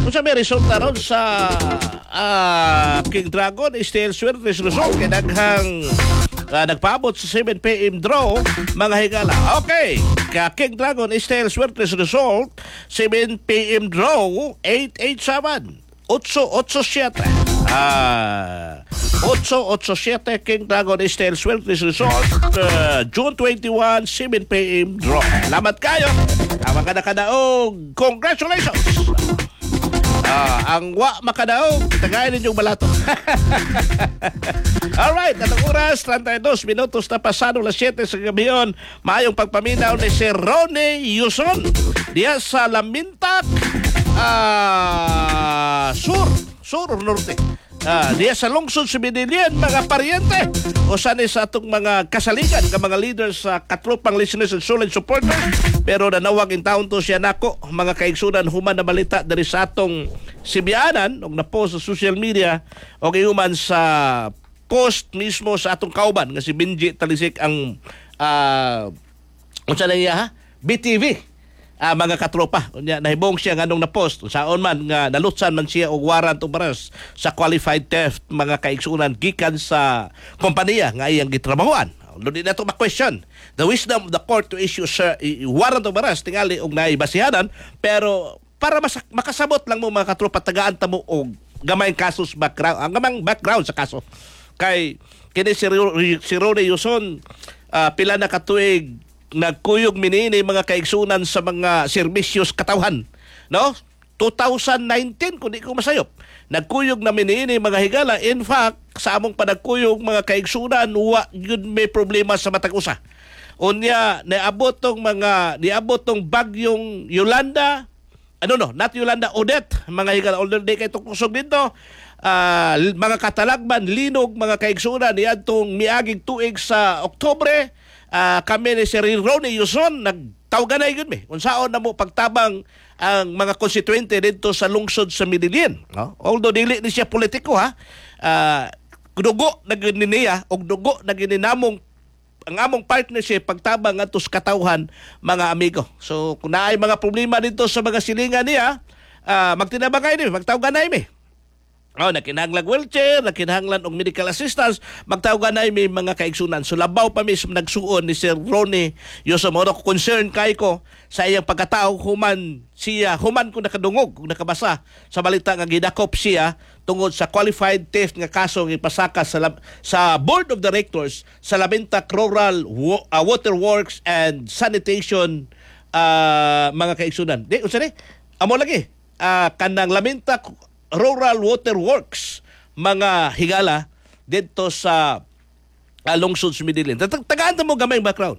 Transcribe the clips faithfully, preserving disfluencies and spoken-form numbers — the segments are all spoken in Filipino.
Kung sa may resulta ron sa uh, King Dragon, still swerte result kay daghang uh, nagpaabot sa seven p m draw mga higala. Okay, ka King Dragon still swerte result seven p m draw eight eight seven eight eight seven. Ah, eight eight seven King Dragon Style Swerte Resort uh, June twenty-first seven p m draw. Salamat kayo. Ang mga nakadaog, congratulations. Ah, ang wa makadaog, tagayin ninyong balato. Alright, at ang oras, thirty-two minutos na pasado las seven sa gabi yun. Maayong pagpaminaw ni si Ronnie Yuson diya sa Lamintac, ah, Sur, Sur or Norte. Ah, diya sa lungsod sa Binilian, mga paryente o sanay sa atong mga kasaligan ka mga leaders sa katropang listeners and solid supporters, pero nanawag in taon to siya nako mga kaigsunan human na balita dari sa atong sibianan og na-post sa social media o human sa post mismo sa atong kauban nga si Benji Talisik ang uh, unsa na niya ha? B T V. Ah, mga katropa, unya nahibong siya nganong na-post saon man nga nalutsan man siya og warrant o baras sa qualified theft mga kaigsunan gikan sa kompanya nga iyang gitrabahoan. Ludi na ito ma-question the wisdom of the court to issue sa warrant o baras tingali og naibasihanan, pero para mas, makasabot lang mo mga katropa tagaan ta mo og gamayng kasos background, ang gamang background sa kaso kay kini si, si Ronnie Yuson uh, pila na katuig nagkuyog minini mga kaigsunan sa mga serbisyos katawhan, no? twenty nineteen kung di ko masayop, nagkuyog na minini mga higala. In fact, sa among panagkuyog mga kaigsunan, wa yun may problema sa matag usa. Unya niabot tong mga niabot tong bagyong Yolanda, ano no, not Yolanda, Odette mga higala, although di kay kusog dito. Uh, mga katalagman, linog mga kaigsunan niadtong miaging tuig sa Oktubre. Uh, kami ni Sir Ronnie Yuson nagtawganay yun mi unsaon na mo pagtabang ang mga konstituente dito sa lungsod sa Medellin, no? Although dili ni siya politiko ha, uh, dugo na gininiya og dugo na gininamong ang among partnership pagtabang ato sa katawhan mga amigo. So kung naay mga problema dito sa mga silingan niya, uh, magtinabangay ni magtawganay mi. Oh, nakinahanglan wheelchair, nakinahanglan og medical assistance, magtawag na may mga kaigsunan. So labaw pa mismo nagsuon ni Sir Ronnie Yuson. Mo concern kay ko sa iyang pagkatao human siya, human ko nakadungog, kung nakabasa sa balita nga gidakop siya tungod sa qualified theft nga kaso nga ipasaka sa sa Board of Directors sa Lamintac Rural uh, Water Works and Sanitation uh, mga kaigsunan. Di unsa ni? Amo lagi. Uh, kanang Lamintac Rural Water Works mga higala dito sa uh, lungsod sa Medellin. Tagaan mo gamay background.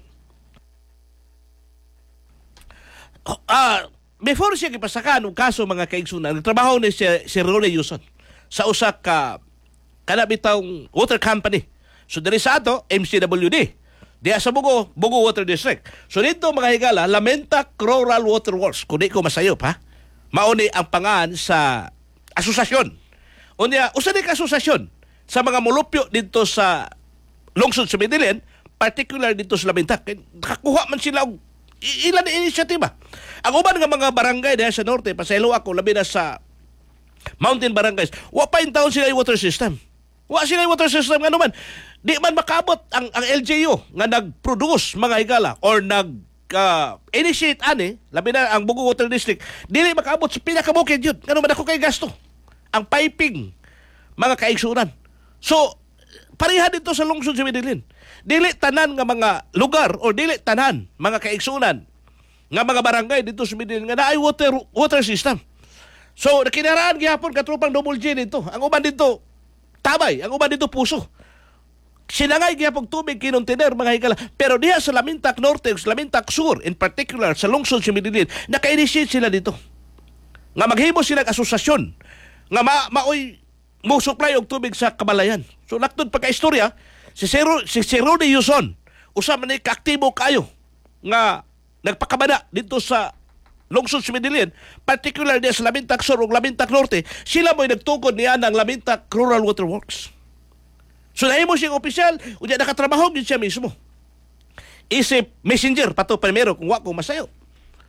Uh, before siya gipasakan og kaso mga kaigsunan, nagtrabaho ni si, si Ronnie Yuson sa usa ka kanabitang water company. So diri sa ato M C W D. Diya sa Bugo, Bugo Water District. So dito mga higala, Lamintac Rural Water Works. Kung di ko masayop ha. Mauni ang pangan sa asosasyon. Unya, usa ni ka asosasyon sa mga mulupyo dito sa lungsod sa Medellin, particular dito sa Lamintac. Nakakuha man sila og ilan na inisyatiba. Ang uban nga mga barangay dahil sa norte, pasaylo ako, labi na sa mountain barangays, wa pa in taon sila yung water system. Wa sila yung water system, nga naman, di man makabot ang, ang L G U nga nag-produce mga higala or nag Uh, initiate ani, labi na ang Bugo Water District, dili makaabot sa pinakabukid yun. Ano man ako kay gasto? Ang piping, mga kaigsunan. So, pareha dito sa lungsod sa Medellin. Dili tanan nga mga lugar o dili tanan mga kaigsunan nga mga barangay dito sa Medellin nga naay water water system. So, nakinaraan gihapon katropang double G dito. Ang uban dito, tabay. Ang uban dito, puso. Sinangay gihapon tubig kinontainer mga higala, pero diha sa Lamintac Norte, sa Lamintac Sur in particular sa lungsod sa Medellin, naka-initiate sila dito nga maghimo sila ng asosasyon nga ma maoy mo supply og tubig sa Kabalayan. So laktod pagka-istorya si Sir si Sir Ronnie Yuson usa man ni kaaktibo kayo nga nagpakabana dito sa lungsod sa Medellin, particular diha sa Lamintac Sur ug Lamintac Norte. Sila mo'y nagtukod niya ng Lamintac Rural Water Works. So nahimo siyang opisyal, unya nakatrabaho din siya mismo. Isip messenger pato primero kung wa ko masayo.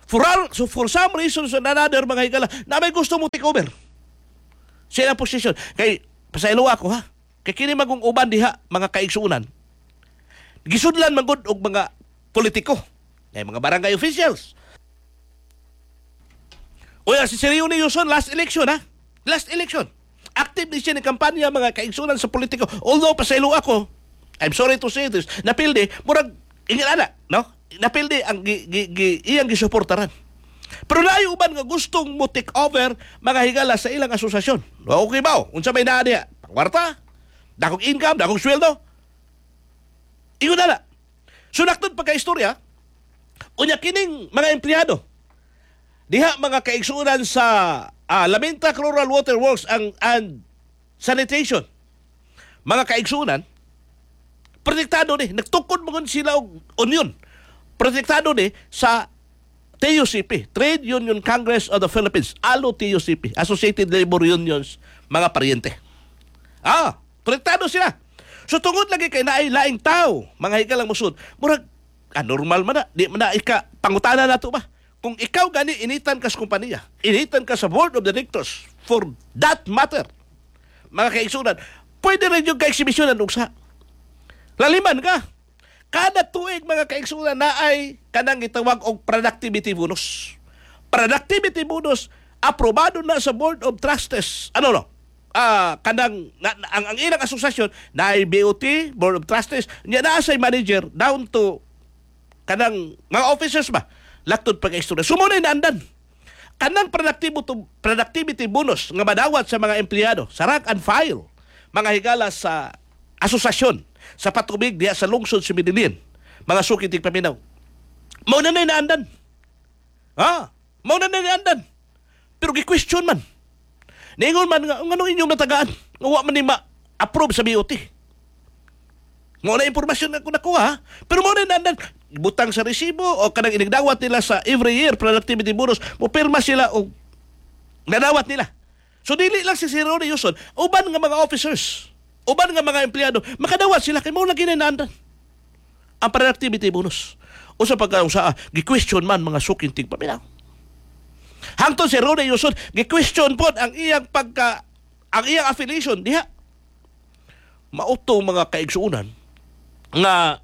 For, all, so for some reasons and another, mga higala, na may gusto mo take over. Sila posisyon. Kay, pasaylo ako ha. Kay kini magong uban diha, mga kaigsuunan. Gisudlan magod og mga politiko. Kay mga barangay officials. O yan, si Sergio Yuson, last election ha. Last election. Active din siya ng kampanya, mga kaigsuunan sa politiko. Although, pasaylo ako, I'm sorry to say this, napildi, murag, ingilala, no? Napildi ang gi, gi, gi, iyang gisuportaran. Pero naayo uban nga gustong mo take over mga higala sa ilang asosasyon. Okay ba? Unsa may naa niya? Pangwarta? Dakong income? Dakong sweldo? Iyon na na. So naktod pagka-istorya, unya kining mga empleyado, diha mga kaigsuunan sa ah, Lamintac Rural Water Works ang, and Sanitation, mga kaigsuunan, protektado ni, nagtukod mo sila og union. Protektado ni sa T U C P, Trade Union Congress of the Philippines, A L O T U C P, Associated Labor Unions, mga paryente. Ah, protektado sila. So tungod lagi kay naay laing tao, mga hikalang musud, murag ah, normal man na, di man na ika pangutana nato ba? Kung ikaw gani initan ka sa kompanya, initan ka sa board of directors, for that matter, mga kaigsunan, pwede rin yung ka-exhibitionan og sa laliman ka. Kada tuig mga kaigsunan na ay kanang gitawag og productivity bonus. Productivity bonus aprobado na sa Board of Trustees. Ano no? Ah, kanang na, na, ang ang ilang asosasyon na ay B O T, Board of Trustees, niya na sa manager down to kanang mga officers ba. Laktod pag-istorya. Sumunay na andan. Kanang productivity productivity bonus nga madawat sa mga empleyado sa rank and file, mga higala sa asosasyon sa patubig diha sa lungsod sa Medellin, mga sukitig paminaw. Mao na na naandan. Ha? Mao na na naandan. Pero gi-question man. Ningon man nga nganong inyong natagaan? Nga wa man ni ma-approve sa B O T. Nga na impormasyon nga ko nakuha, ha? Pero mao na naandan. Butang sa resibo o kanang inigdawat nila sa every year productivity bonus, mo pirma sila o nadawat nila. So dili lang si Sir Ronnie Yuson, uban nga mga officers, uban nga mga empleyado, makadawat sila kay mao na ginanandan ang productivity bonus. O sa pagkausa, gi-question man mga sukintig paminaw. Hangtod si Ronnie Yuson, gi-question pod ang iyang pagka ang iyang affiliation diha. Mauto mga kaigsuunan nga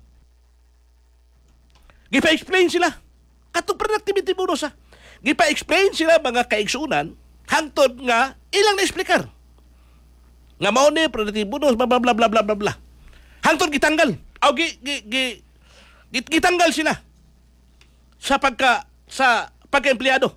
gipa-explain sila. Katong productivity bonus ha. Gipa-explain sila mga kaigsuunan hangtod nga ilang na-explicar. Nga mao ni productivity bonus bla bla bla bla bla bla. Hangtod gitanggal. O gi, gi, gi, git, gitanggal sila sa pagka sa pagka-empleyado.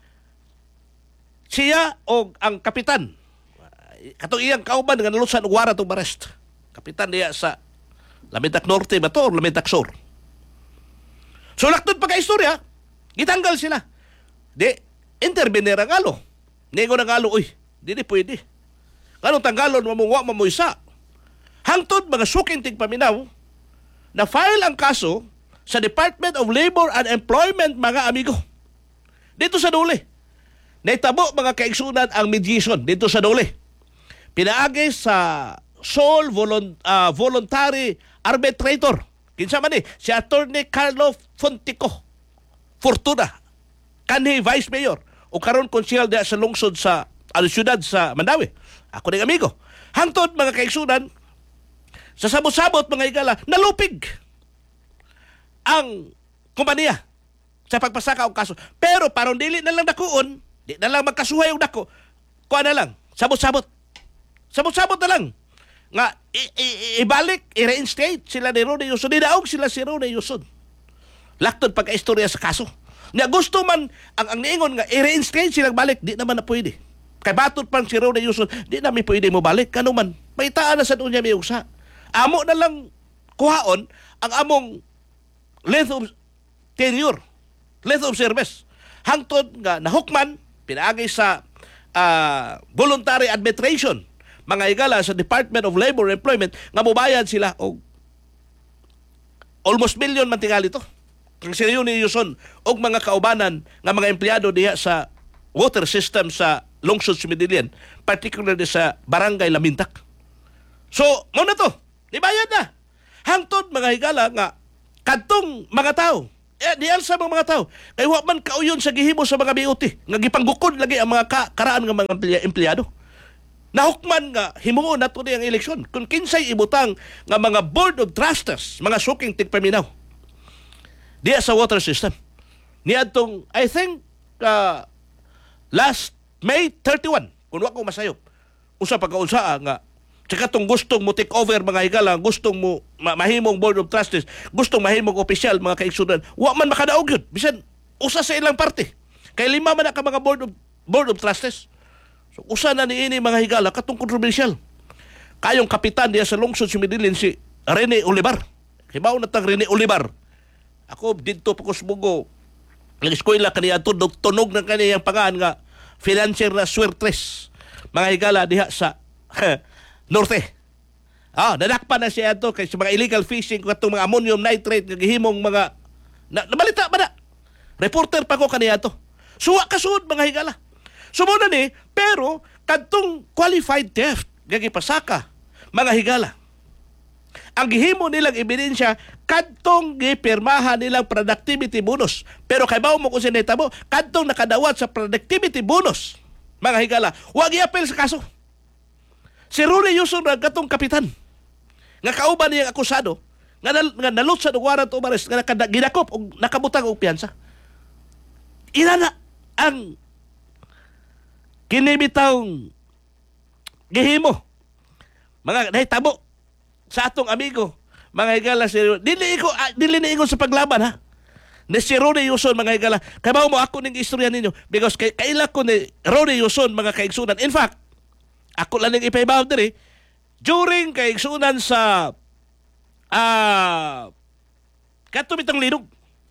Siya o ang kapitan katong iyang kauban nga nalusan og warrant of arrest. Kapitan diya sa Lamintac Norte ba to o Lamintac Sur. So laktod pagka-istorya, gitanggal sila. Di, intervenir ang alo. Nego ng alo, uy, di di pwede. Kanong tanggalon, mamuwa, mamuysa. Hangtod mga sukintig paminaw, na file ang kaso sa Department of Labor and Employment, mga amigo. Dito sa Dole. Naitabo mga kaigsunan ang mediation dito sa Dole. Pinaagi sa sole volun- uh, voluntary arbitrator. Kinsa man ni si Attorney Carlo Fontico Fortuna, kanhi Vice Mayor o karon konsyal diha sa lungsod sa ano syudad sa Mandawi. Ako ning amigo. Hangtod mga kaigsunan sa sabot-sabot mga igala nalupig ang kompanya sa pagpasaka og kaso. Pero paron dili na lang dakuon, di na lang magkasuhay og dako. Kuha na lang, sabot-sabot. Sabot-sabot na lang. Nga i- i- ibalik, i-reinstate sila ni Ronnie Yuson. Nidaog sila si Ronnie Yuson. Laktod pagka-istorya sa kaso. Nga gusto man, ang, ang niingon nga, i-reinstate sila balik, di naman na pwede. Kay batot pang si Ronnie Yuson, di namin pwede mo balik. Kano man, may taan na sa doon niya may uksa. Amo na lang kuhaon ang among length of tenure, length of service. Hangtod nga nahukman, pinaagi sa uh, voluntary arbitration, mga igala sa Department of Labor and Employment, nga mubayad sila og almost million man tingali to. Kung Sergio Yuson og mga kaubanan nga mga empleyado diha sa water system sa lungsod sa Medellin, particularly sa Barangay Lamintac. So, mo na to, nibayad na. Hangtod mga higala nga kadtong mga tao Eh, diyan sa mga tao. Kay wa man kauyon sa gihimo sa mga B O T. Nga gipanggukod lagi ang mga ka, karaan ng mga emplea- empleyado. Nahukman nga himuon nato ni ang eleksyon. Kung kinsay ibutang nga mga board of trustees, mga suking tigpaminaw. Diya sa water system. Niadtong, I think, uh, last May thirty-one, kung wa ko masayop, usa pagkaunsaa nga tsaka tong gustong mo take over mga higala, gustong mo ma- mahimong board of trustees, gustong mahimong opisyal mga kaigsunan, wa man makadaog yun. Bisan usa sa ilang parte. Kay lima man na ka mga board of board of trustees. So usa na niini mga higala katong kontrobersyal. Kayong kapitan diya sa lungsod si Medellin si Rene Olivar. Hibaw na tang Rene Olivar. Ako didto pa ko subugo. Nag-eskwela kaniya to tunog na kaniyang pangaan nga financier na swertres. Mga higala diha sa Norte. Ah, nadakpan na siya ito kay sa mga illegal fishing katong mga ammonium nitrate nga gihimong mga na, nabalita ba na? Reporter pa ko kaniya to. Suwa kasud mga higala. Sumuna ni pero kadtong qualified theft nga gipasaka mga higala. Ang gihimo nilang ebidensya kadtong gipirmahan nilang productivity bonus. Pero kay bawo mo kung sinitabo, kadtong nakadawat sa productivity bonus mga higala, wa giapil sa kaso. Si Rudy Yuson ra katong kapitan nga kauban niyang akusado nga, nal, nga nalot sa warrant of arrest nga nakada, ginakop o nakabutang og piyansa. Inana ang kinibitawng gihimo mga nahitabo sa atong amigo mga higala si dili ko ah, dili ni ingon sa paglaban ha ni si Rudy Yuson mga higala kay mao mo ako ning istorya ninyo because kay kaila ko ni Rudy Yuson mga kaigsunan. In fact, ako lang yung ipaibaw diri during kaigsunan sa ah uh, katumitang linog.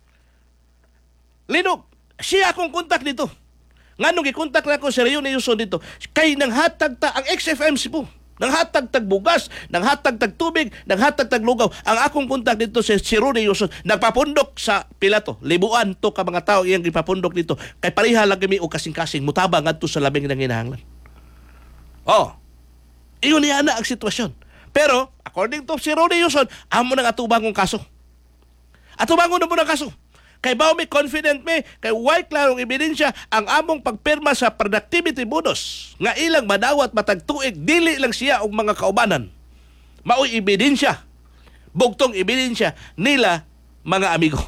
Linog. Siya akong kontak dito. Nganong gikontak na ako si Rene Yuson dito. Kay nang hatag ta ang X F M C po. Nang hatag tag bugas, nang hatag tag tubig, nang hatag tag lugaw. Ang akong kontak dito si, si Rene Yuson nagpapundok sa pila to. Libuan to ka mga tao iyang gipapundok dito. Kay pareha lang kami o kasing-kasing mutabang ngadto sa labing nang hinahanglan. Oh, iyon niya na ang sitwasyon. Pero, according to si Rene Yuson, amo nang atubang kong kaso. Atubangon na mo ng kaso. Kay bao may confident me, kay way klarong ebidensya ang among pagpirma sa productivity bonus. Nga ilang madawat matagtuig, dili lang siya og mga kaubanan. Mao'y ebidensya. Bugtong ebidensya nila mga amigo.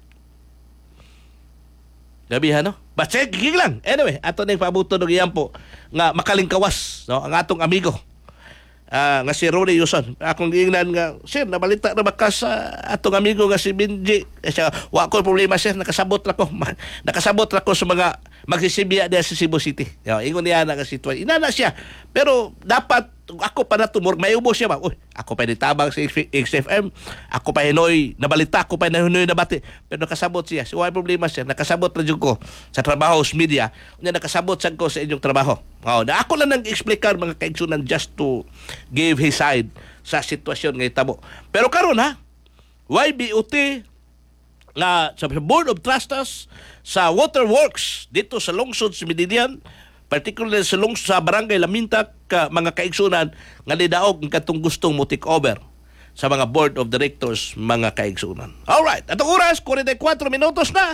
Gabihan, no? But check lang. Anyway, ato na yung pabuto ng iyan po nga makalingkawas, no? Ang atong amigo. Uh, nga si Rene Yuson. Akong giingnan nga, sir, nabalita na baka sa atong amigo nga si Benji. Eh, siya, wa ko problema, sir. Nakasabot ra ko. Nakasabot ra ko sa mga magsisibya diya sa Cebu City. Yo, ingon niya na kasi tuwa. Inana siya. Pero dapat ako pa na tumor, may ubo siya ba? Uy, ako pa nitabang sa X F M. Ako pa hinoy nabalita, ako pa hinoy nabati. Pero nakasabot siya. So, wala problema siya. Nakasabot na ko sa trabaho sa media. Unya nakasabot sa ko sa inyong trabaho. Oh, na ako lang nang explicar mga kaigsunan just to give his side sa sitwasyon nga itabo. Pero karon ha, Y B O T nga sa Board of Trustees sa Waterworks dito sa lungsod sa Medellin, particularly sa lungsod sa Barangay Laminta, ka mga kaigsunan nga nidaog ang katong gustong mo take over sa mga board of directors mga kaigsunan. Alright, atong oras forty-four minutos na.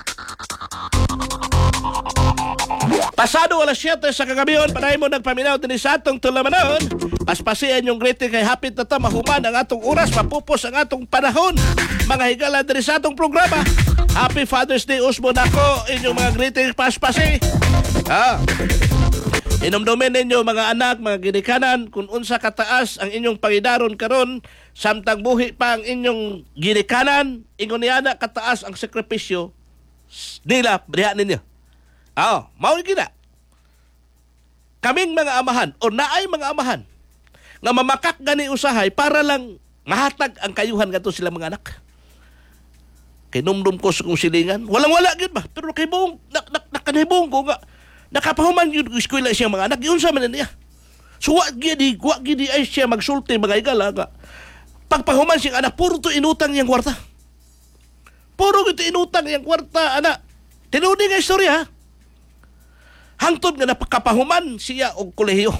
Pasado alas siyete sa kagabion, panay mo nagpaminaw din sa atong tulamanon. Paspasiyan yung greeting kay hapit na ta mahuman ang atong oras, mapupos ang atong panahon. Mga higala din sa atong programa. Happy Father's Day usmo nako inyong mga greeting paspasi. Ah. Inomdomen ninyo mga anak, mga ginikanan, kung unsa kataas ang inyong pangidaron karon, samtang buhi pa ang inyong ginikanan, ingon niya na kataas ang sakripisyo nila, diha ninyo. Ah, mao gina. Kaming mga amahan o naay mga amahan nga mamakak gani usahay para lang mahatag ang kayuhan kadto sila mga anak. Kinumdum ko sa kong silingan, walang-wala gyud ba? Pero kay buong nak, nak, nakanibong ko nga nakapahuman yun ko eskwela siyang mga anak, yun sa man niya. So, wag gidi, wag gidi ay siya magsulti, mga igala nga. Pagpahuman siyang anak, puro to inutang niyang kwarta. Puro ito inutang niyang kwarta, anak. Tinuni nga istorya, ha? Hangtod nga napakapahuman siya og kolehiyo.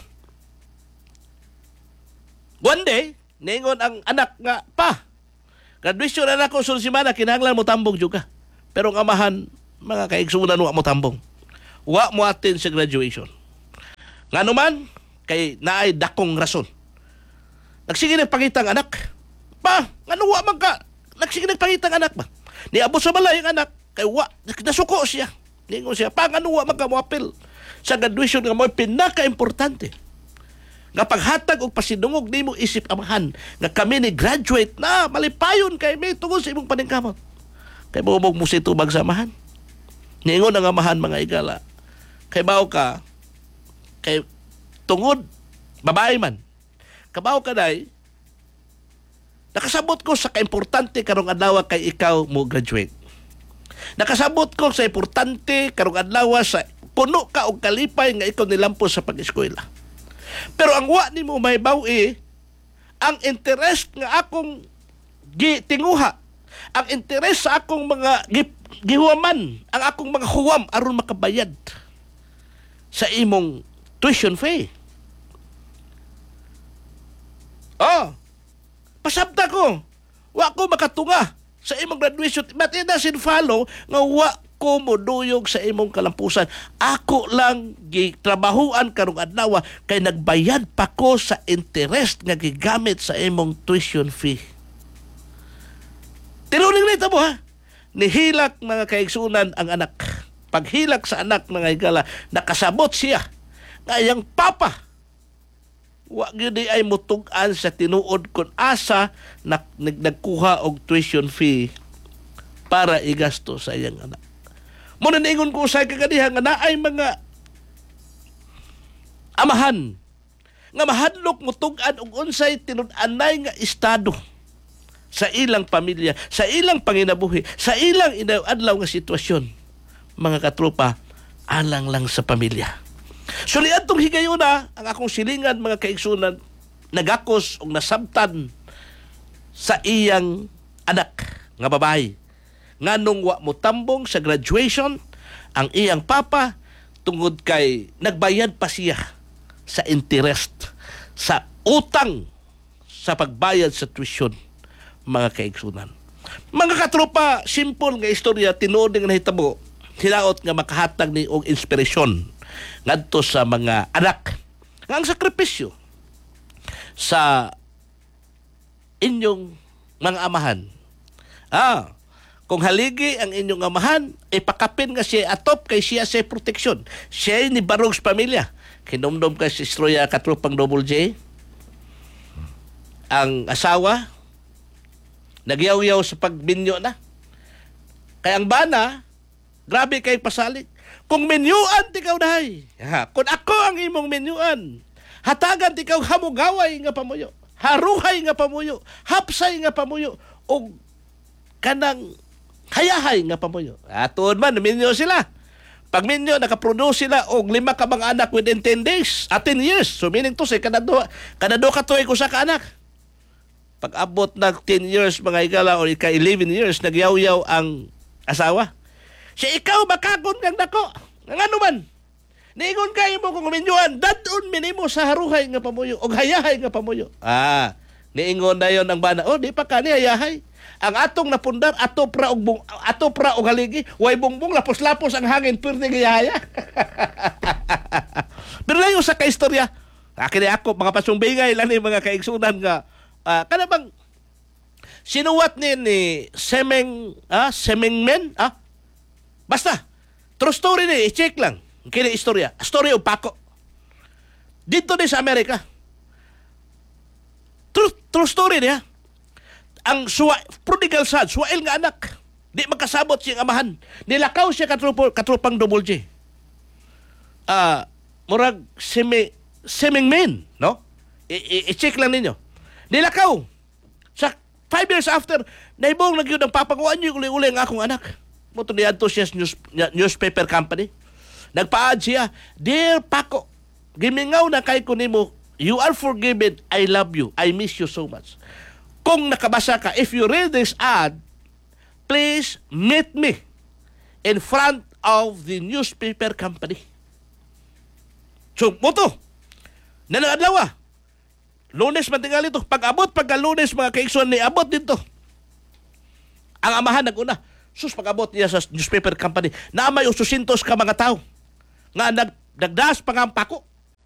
One day, ningon ang anak nga, pa, graduation na ako sulod semana, kinahanglan mo tambog juga. Pero ang amahan, mga kaigsunan, wa mo tambong. Wa mo atin sa graduation. Nga naman, kay naay dakong rason. Nagsige nagpangitang anak. Pa, nga wa man ka? Nagsige nagpangitang anak ba? Niabot sa balay ang anak. Kay wa, nasuko siya. Ningon siya, pa, nga wa man ka mo apil sa graduation nga mo pinaka-importante. Nga paghatag og pasidungog nimo isip amahan nga kami ni graduate na malipayon kay may tungod sa imong paningkamot. Kay bumog mo si tubag sa amahan. Ningon ang amahan mga igala. Kay bao ka kay tungod babae man. Kabaw ka day nakasabot ko sa kaimportante karong adlaw kay ikaw mo graduate. Nakasabot ko sa importante karong adlaw sa puno ka og kalipay nga ikaw nilampo sa pag-eskwela. Pero ang wa nimo mahibaw eh, ang interest nga akong gitinguha, ang interest sa akong mga gihuwaman, ang akong mga huwam aron makabayad sa imong tuition fee. Oh, pasabta ko. Wa ko makatunga sa imong graduation. But it doesn't follow nga wa ko moduyog sa imong kalampusan. Ako lang gitrabahuan karong adlaw kay nagbayad pa ko sa interest nga gigamit sa imong tuition fee. Tinuling na ito mo ha. Nihilak mga kaigsunan ang anak. Paghilak sa anak mga igala, nakasabot siya nga iyang papa wa gyud ay mutug-an sa tinuod kun asa na nagkuha og tuition fee para igasto sa iyang anak. Muna naingon ko usay kagadiha nga naay mga amahan nga mahadlok mutug-an og unsay tinud-anay nga estado sa ilang pamilya, sa ilang panginabuhi, sa ilang inadlaw nga sitwasyon. Mga katropa, alang lang sa pamilya. So liadtong higayuna ang akong silingan mga kaigsunan nagakos og nasabtan sa iyang anak nga babae nganong wa mo tambong sa graduation ang iyang papa tungod kay nagbayad pa siya sa interest sa utang sa pagbayad sa tuition mga kaigsunan. Mga katropa, simple nga istorya tinuod nga nahitabo hinaot nga makahatag ni og inspirasyon ngadto sa mga anak nga ang sakripisyo sa inyong mga amahan. Ah, kung haligi ang inyong amahan, ipakapin nga siya atop kay siya sa proteksyon. Siya ni barog sa pamilya. Kinumdum ka si Istroya Katropang Double J. Ang asawa, nagyaw-yaw sa pagbinyo na. Kaya ang bana, grabe kay pasalig. Kung menyuan tikaw dahay. Ha, kung ako ang imong menyuan, hatagan tikaw hamugaway nga pamuyo, haruhay nga pamuyo, hapsay nga pamuyo, o kanang hayahay nga pamuyo. Atoon man, menyo sila. Pag menyo, nakaproduce sila og lima ka mga anak within ten days, at ten years. So meaning to say, kanado, kanado katuloy ko sa kaanak. Pag abot na ten years, mga igala, o ika eleven years, nagyaw-yaw ang asawa. Siya ikaw makakon kang dako. Nga ano man. Niingon kayo mo kung minyuan, dadon minimo sa haruhay nga pamuyo o hayahay nga pamuyo. Ah, niingon na yon ang bana. Oh, di pa ka ni hayahay. Ang atong napundar, ato pra og bung, ato pra og haligi, way bungbong lapos-lapos ang hangin pwede gayaya. Pero layo sa kaistorya. Akin ako mga pasumbingay lang ni mga kaigsunan nga uh, kana bang sinuwat ni ni Semeng ah Semeng Men ah basta, true story ni, i-check lang. Kini istorya. Story o Paco. Dito din sa Amerika. True, true story niya. Ang suwa, prodigal son, suwail nga anak. Di makasabot siyang amahan. Nilakaw siya katrupo, katrupang Double J. Ah, uh, murag semi, seming men, no? I-check lang ninyo. Nilakaw. Sa five years after, naibong nagyod ang papakuan niyo uli-uli ang akong anak. Moto ni adto siya news, newspaper company. Nagpaad siya, Dear Paco, gimingaw na kay ko nimo, you are forgiven, I love you, I miss you so much. Kung nakabasa ka, if you read this ad, please meet me in front of the newspaper company. So, moto, nanangadlaw Lunes man tingali ito. Pag abot, pagka Lunes, mga kaigsuan ni abot dito. Ang amahan naguna. Sus, pag-abot niya sa newspaper company, na may eight hundred ka mga tao nga nag, nagdas pa nga ang pako.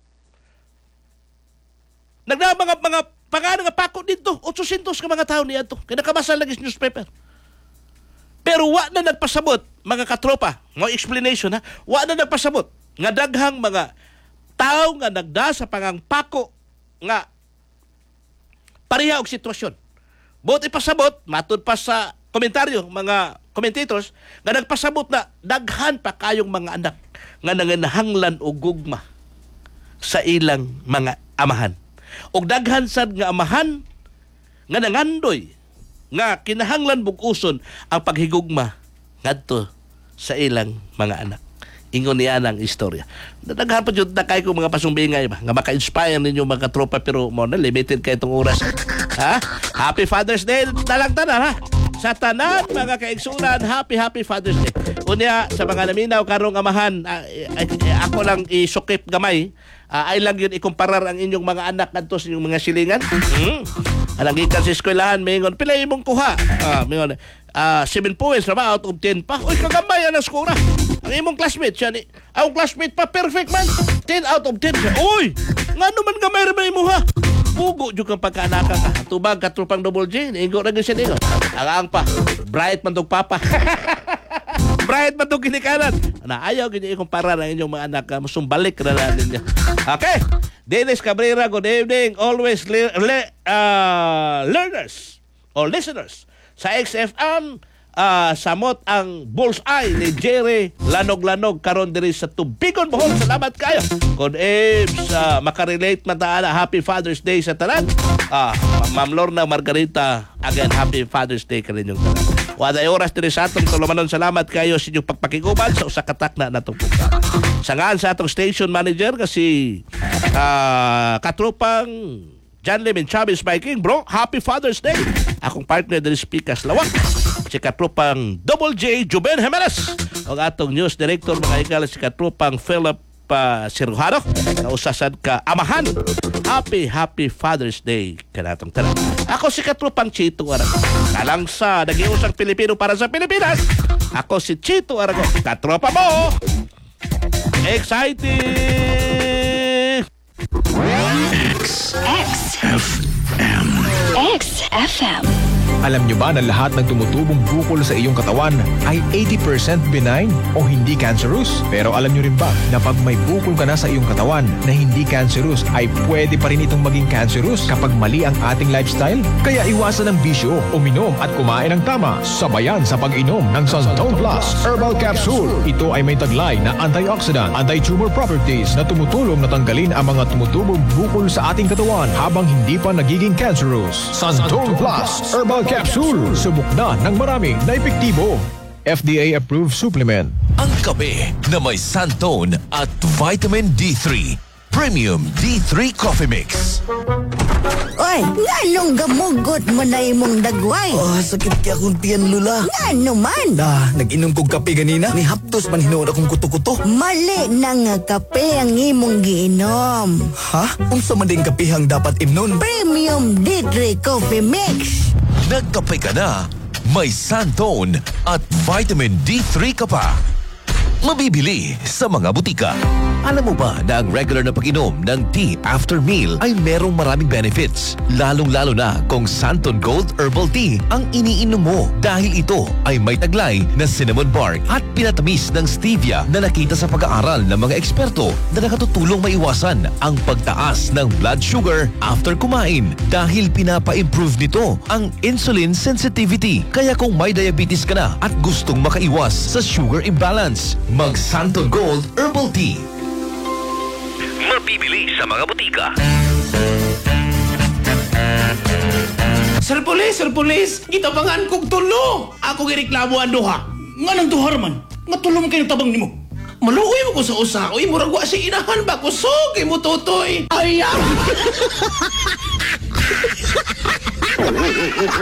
Nagda mga mga pangano nga pako dito, eight hundred ka mga tao niya to. Kaya nakabasa lagi sa newspaper. Pero wa na nagpasabot, mga katropa, mo explanation ha, wa na nagpasabot nga daghang mga tao nga nagda sa pangang pako nga pareha og sitwasyon. Buot ipasabot, matud pa sa komentaryo, mga commentators, nga nagpasabot na daghan pa kayong mga anak nga nanganahanglan og gugma sa ilang mga amahan. Og daghan sad nga amahan nga nangandoy nga kinahanglan bukuson ang paghigugma ngadto sa ilang mga anak. Ingon niya ang istorya. Daghan pa jud na kay ko mga pasumbingay ba nga maka-inspire ninyo mga tropa, pero mo na limited kay itong oras. Ha? Happy Father's Day na lang tanan ha. Sa tanan mga kaigsunan, happy happy Father's Day. Unya sa mga naminaw karong amahan, uh, ay, ay, ako lang isukip gamay. Uh, ay lang yun ikumparar ang inyong mga anak adto sa inyong mga silingan. Hmm. Alang gikan sa eskwelahan, mingon pila imong kuha. Ah, uh, mingon uh, seven points na ba out of ten pa. Uy, kagamay ang skora. Ang imong classmate siya ni, ang classmate pa perfect man. ten out of ten siya. Uy, ngano man gamay ra ba imo ha? Pugo jud kang pagkaanaka ka. Tubag katrupang double J, ingo ra gyud siya ninyo. Ang pa, bright man tog papa. Bright man tog kinikanan. Na ayaw gyud ikumpara ang inyong mga anak, musumbalik ra na ninyo. Okay. Dennis Cabrera, good evening. Always le- le- uh, learners or listeners sa X F M, uh, samot ang bullseye ni Jerry Lanog-Lanog karon diri sa Tubigon, Bohol. Salamat kayo. Good evening sa uh, makarelate man ta ana. Happy Father's Day sa tanan. Ah, uh, Ma'am Lorna Margarita, again happy Father's Day kaninyong tanan. Waday oras diri sa atong tulumanon. Salamat kayo sa inyong pagpakiguban sa usa ka takna natong programa. Sangaan sa atong station manager kasi uh, katropang John Lim and Chavez Viking, bro, happy Father's Day. Akong partner diri Speakers Lawak, si katropang Double J Juben Jimenez, o atong news director mga ikala si katropang Philip uh, Cirujano, kausasan ka amahan. Happy happy Father's Day kanatong tanan. Ako si katropang Chito Aragon, kalang sa nagiusang Pilipino para sa Pilipinas. Ako si Chito Aragon, katropa mo. Exciting! X F M X F M. Alam nyo ba na lahat ng tumutubong bukol sa iyong katawan ay eighty percent benign o hindi cancerous? Pero alam nyo rin ba na pag may bukol ka na sa iyong katawan na hindi cancerous ay pwede pa rin itong maging cancerous kapag mali ang ating lifestyle? Kaya iwasan ang bisyo, uminom at kumain ng tama, sabayan sa pag-inom ng Santone Plus Herbal Capsule. Ito ay may taglay na antioxidant, anti-tumor properties na tumutulong na tanggalin ang mga tumutubong bukol sa ating katawan habang hindi pa nagiging cancerous. Santone Plus Herbal Capsule. Subok na ng marami na epektibo. F D A-approved supplement. Ang kape na may Santone at Vitamin D three. Premium D three Coffee Mix. Oy, nganong gamugot mo na imong dagway? Oh, sakit kaya akong tiyan, Lula. Ngano man? Ah, nag-inom kong kape ganina. Ni haptos man hinood akong kuto-kuto. Mali na nga kape ang imong giinom. Ha? Unsa man ding kapihang dapat imnon? Premium D three Coffee Mix. Nagkape ka na, may Santone at Vitamin D three ka pa. Mabibili sa mga butika. Alam mo ba na ang regular na pag-inom ng tea after meal ay merong maraming benefits? Lalong-lalo na kung Santone Gold Herbal Tea ang iniinom mo dahil ito ay may taglay na cinnamon bark at pinatamis ng stevia na nakita sa pag-aaral ng mga eksperto na nakatutulong maiwasan ang pagtaas ng blood sugar after kumain dahil pinapa-improve nito ang insulin sensitivity. Kaya kung may diabetes ka na at gustong makaiwas sa sugar imbalance, mag Santone Gold Herbal Tea. Mabibili sa mga butika. Sir Police, Sir Police, gitabangan kog tulo. Ako gireklamo ang duha. Nga nang duhar man, matulong kayo tabang nimo. Maluoy mo ko sa usa, uy, murag wa si inahan ba ko, sugay mo tutoy. Ayaw!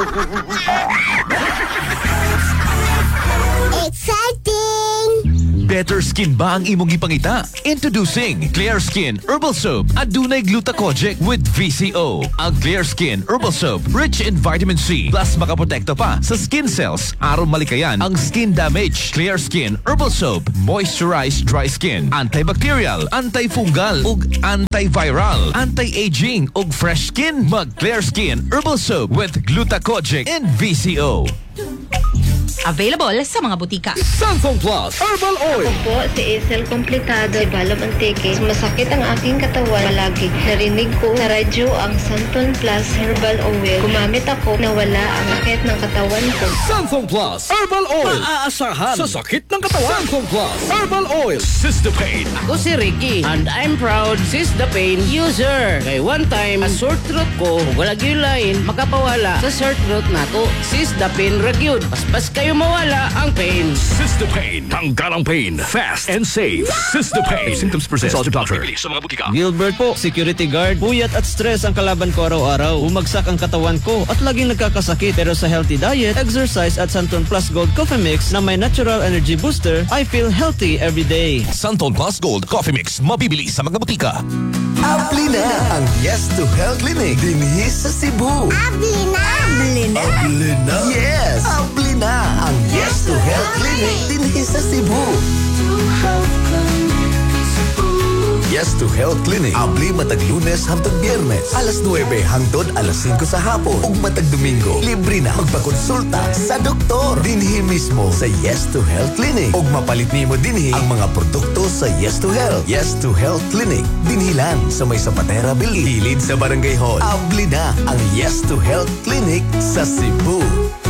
Exciting! Better skin ba ang imong gipangita? Introducing Clear Skin Herbal Soap. Adunay glutathione with V C O. Ang Clear Skin Herbal Soap, rich in vitamin C, plus makaprotekta pa sa skin cells aron malikayan ang skin damage. Clear Skin Herbal Soap, moisturize dry skin, antibacterial, antifungal ug antiviral, anti-aging ug fresh skin. Mag Clear Skin Herbal Soap with glutathione and V C O. Available sa mga butika. Santon Plus Herbal Oil. Ako po si Isel Komplikado, Ibalab Antique. Masakit ang aking katawan palagi. Narinig ko sa radyo ang Santon Plus Herbal Oil. Gumamit ako na wala ang sakit ng katawan ko. Santon Plus Herbal Oil. Maaasahan sa sakit ng katawan. Santon Plus Herbal Oil. Cystopain. Ako si Ricky and I'm proud Cystopain user. Kay one time, a sore throat ko, wala gyulain, makapawala sa sore throat nato. Cystopain ragyud. Paspas kayo mawala ang pain. Cystopain. Tanggal ang pain. Fast and safe. Cystopain. If symptoms persist, consult your doctor. Sa mga butika. Gilbert po, security guard. Puyat at stress ang kalaban ko araw-araw. Umagsak ang katawan ko at laging nagkakasakit. Pero sa healthy diet, exercise at Santon Plus Gold Coffee Mix na may natural energy booster, I feel healthy every day. Santon Plus Gold Coffee Mix. Mabibili sa mga butika. Abli na ang Yes to Health Clinic dinhi sa Cebu. Abli na! Abli na! Abli na? Yes! Abli na ang Yes to Health Clinic dinhi sa Cebu. Yes to Health Clinic. Abli matag Lunes hangtod Biyernes. Alas nuwebe hangtod alas singko sa hapon. Ug matag Domingo, libre na magpakonsulta sa doktor. Dinhi mismo sa Yes to Health Clinic. Ug mapalit nimo dinhi ang mga produkto sa Yes to Health. Yes to Health Clinic. Dinhi lang sa may Zapatera Building. Hilid sa Barangay Hall. Abli na ang Yes to Health Clinic sa Cebu.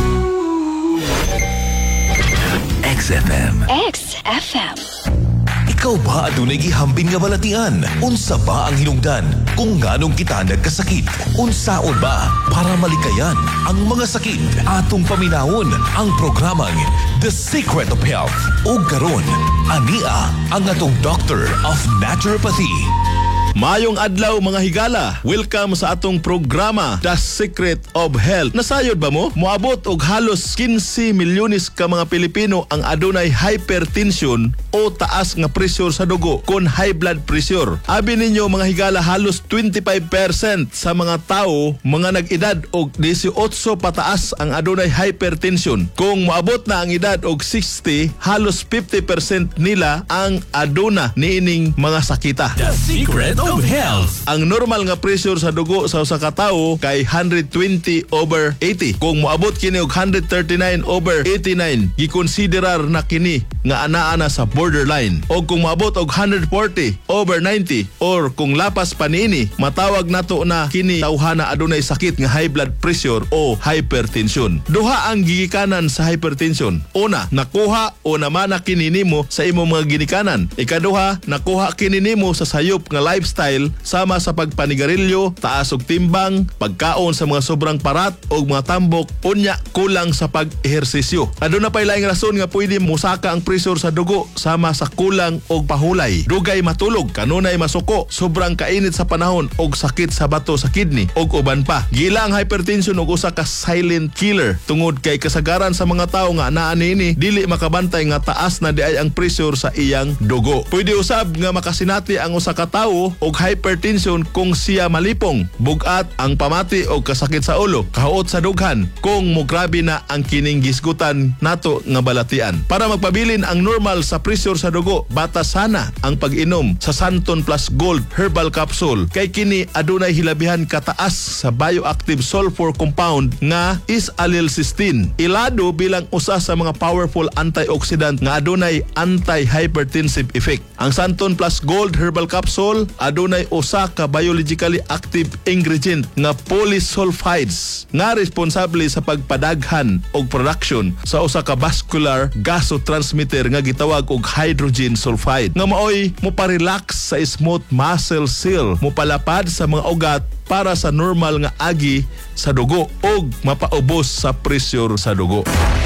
X F M. X F M. Ikaw ba adunay gihambin nga balatian? Unsa ba ang hinungdan kung nganong kita nagkasakit? Unsaon ba para malikayan ang mga sakit? Atong paminawon ang programang The Secret of Health. O karon, ania ang atong Doctor of Naturopathy. Mayong adlaw mga higala. Welcome sa atong programa The Secret of Health. Nasayod ba mo? Moabot og halos fifteen milyones ka mga Pilipino ang adunay hypertension o taas nga pressure sa dugo kon high blood pressure. Abi ninyo mga higala, halos twenty-five percent sa mga tao mga nag-edad og eighteen pataas ang adunay hypertension. Kung moabot na ang edad og sixty, halos fifty percent nila ang aduna niining mga sakita. The Secret of Health. Ang normal nga pressure sa dugo sa usa ka tawo kay one twenty over eighty. Kung moabot kini og one thirty-nine over eighty-nine, gikonsiderar na kini nga anaa na sa borderline. O kung moabot og one forty over ninety or kung lapas pa niini, matawag nato na kini tawhana adunay sakit nga high blood pressure o hypertension. Duha ang gigikanan sa hypertension. Una, nakuha o namana kini nimo sa imong mga ginikanan. Ikaduha, nakuha kini nimo sa sayop nga lifestyle sama sa pagpanigarilyo, taas og timbang, pagkaon sa mga sobrang parat o mga tambok, unya kulang sa pag-ehersisyo. Aduna pay laing rason nga pwede musaka ang pressure sa dugo sama sa kulang og pahulay, dugay matulog, kanunay masuko, sobrang kainit sa panahon og sakit sa bato sa kidney og uban pa. Gila ang hypertension og usa ka silent killer tungod kay kasagaran sa mga tawo nga naa niini dili makabantay nga taas na diay ang pressure sa iyang dugo. Pwede usab nga makasinati ang usa ka tawo og hypertension kung siya malipong, bugat ang pamati o kasakit sa ulo, kahuot sa dughan kung mograbe na ang kining gisgutan nato nga balatian. Para magpabilin ang normal sa pressure sa dugo, batasana ang pag-inom sa Santon Plus Gold Herbal Capsule kay kini adunay hilabihan kataas sa bioactive sulfur compound nga is-allyl-cysteine. Ilado bilang usa sa mga powerful antioxidant nga adunay anti-hypertensive effect. Ang Santon Plus Gold Herbal Capsule adunay usa ka biologically active ingredient nga polysulfides nga responsable sa pagpadaghan og production sa usa ka vascular gasotransmitter nga gitawag og hydrogen sulfide nga maoy moparelax sa smooth muscle seal, mopalapad sa mga ugat para sa normal nga agi sa dugo og mapaubos sa pressure sa dugo. Sa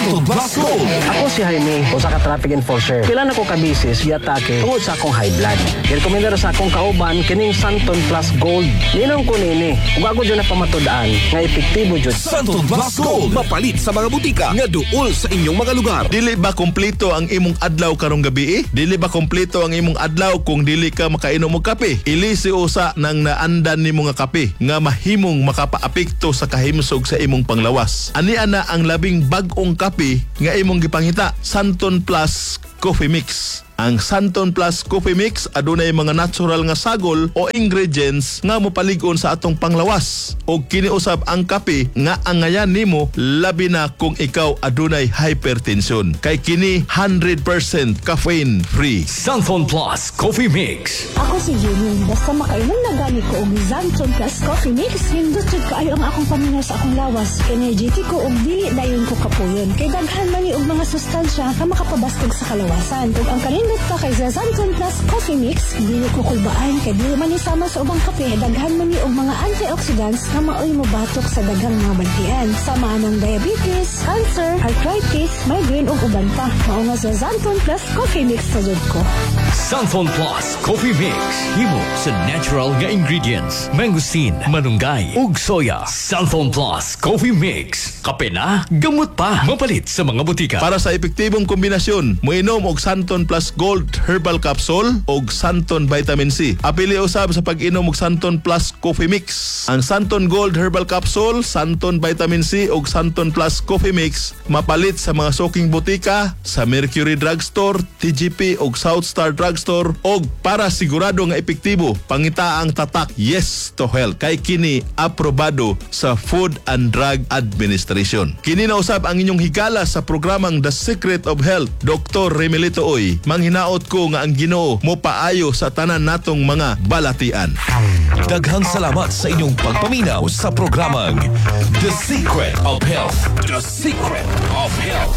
Santon Plus Gold. Ako si Jaime, usa ka traffic enforcer. Pila na ko ka bisis giatake tungod sa akong high blood. Rekomenda sa akong kauban kining Santon Plus Gold. Ninong ko nini, ug ako jud na pamatud-an nga epektibo jud. Santon Plus Gold, mapalit sa mga butika nga duol sa inyong mga lugar. Dili ba kompleto ang imong adlaw karong gabi? Eh? Dili ba kompleto ang imong adlaw kung dili ka makainom og kape? Ilisi usa nang naandan nimo nga kape nga mahimong makapaapekto sa kahimsog sa imong panglawas. Ani ana ang labing bag-ong kape nga imong gipangita, Santon Plus Coffee Mix. Ang Santon Plus Coffee Mix adunay mga natural nga sagol o ingredients nga mopalig-on sa atong panglawas. O kiniusab ang kape nga angayan nimo labi na kung ikaw adunay hypertension. Kay kini one hundred percent caffeine free. Santon Plus Coffee Mix. Ako si Jenny. Basta makainom na gani ko og Santon Plus Coffee Mix, hindot jud kaayo ang akong paminaw sa akong lawas. Energetic ko og dili dayon ko kapuyon. Kay daghan man ni og mga sustansya nga makapabastog sa kalawasan. Ug ang kanindot pa kay sa Santon Plus Coffee Mix, dili ko kulbaan kay dili man isama sa ubang kape. Daghan man ni og mga antioxidants nga maoy mobatok sa daghang mga bantian. Sama ng diabetes, cancer, arthritis, migraine ug uban pa. Mao nga sa Santon Plus Coffee Mix sa jud ko. Santon Plus Coffee Mix. Himo sa natural nga ingredients. Mangosteen, manunggay, ug soya. Santon Plus Coffee Mix. Kape na, gamot pa. Mapalit sa mga butika. Para sa epektibong kombinasyon, moinom og Santon Plus Gold Herbal Capsule og Santon Vitamin C. Apili usab sa pag-inom og Santon Plus Coffee Mix. Ang Santon Gold Herbal Capsule, Santon Vitamin C og Santon Plus Coffee Mix mapalit sa mga suking butika, sa Mercury Drugstore, T G P og South Star Drugstore, og para sigurado nga epektibo, pangita ang tatak Yes to Health kay kini aprobado sa Food and Drug Administration. Kini na usab ang inyong higala sa programang The Secret of Health, Doctor Remelito Oy. Manghinaot ko nga ang Ginoo mo paayo sa tanan natong mga balatian. Daghang salamat sa inyong pagpaminaw sa programang The Secret of Health. The Secret of Health.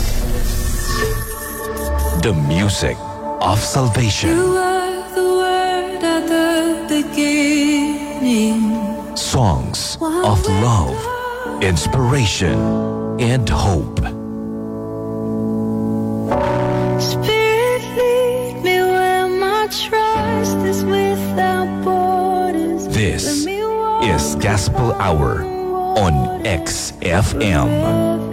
The music of salvation. You were the word at the beginning. Songs of love, inspiration, and hope. Spirit, lead me where my trust is without borders. This is Gospel Hour on X F M.